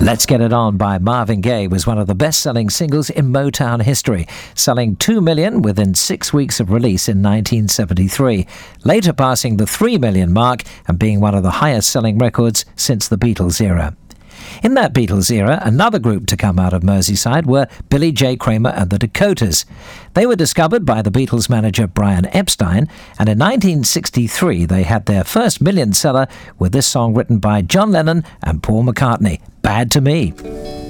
Let's Get It On by Marvin Gaye was one of the best-selling singles in Motown history, selling 2 million within 6 weeks of release in 1973, later passing the 3 million mark and being one of the highest-selling records since the Beatles era. In that Beatles era, another group to come out of Merseyside were Billy J. Kramer and the Dakotas. They were discovered by the Beatles manager Brian Epstein, and in 1963 they had their first million seller with this song written by John Lennon and Paul McCartney, Bad to Me.